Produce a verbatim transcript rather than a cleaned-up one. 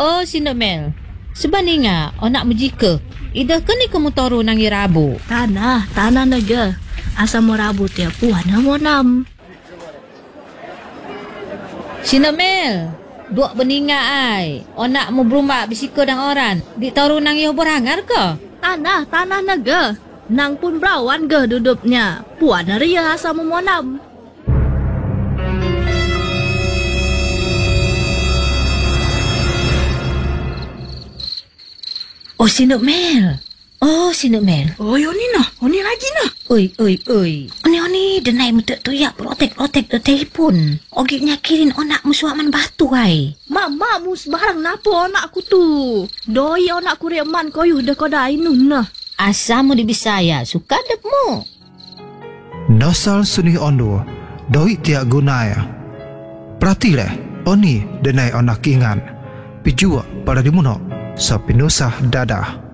Oh, Sina Mel. Sebaninga, onak mujika. Ida kini kamu toru nangi rabu. Tanah, tanah naga. Asa mo rabu tiap puan na mo nam. Sina Mel. Dua beninga ai. Onak mu berumbak bisiko dang orang. Di toru nangi obor hangar ke? Tanah, tanah naga. Nang pun berawan ge dudupnya. Puan na ria asa mo mo nam. Oh, Sina Mel. Oh, Sina Mel. Oi, oni na. Oni lagi na. Oi, oi, oi. Oni-oni denai mutek tu ya protek-protek de telefon. Ogi nyakirin onak musuaman batu ai. Mama mu sebarang napo anak aku tu. Doi anak ku reman koyuh de kodai nun na. Asamu di Bisaya, suka depmu. Nosal suni ondo, doi tiak gunaya. Pratile, oni denai onak ingan. Pijua pada dimunok, sapinusah dadah.